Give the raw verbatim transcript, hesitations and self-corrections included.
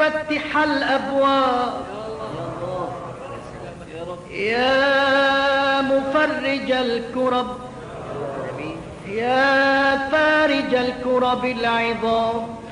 مفتح الأبواب، يا مفرج الكرب، يا فارج الكرب العظام،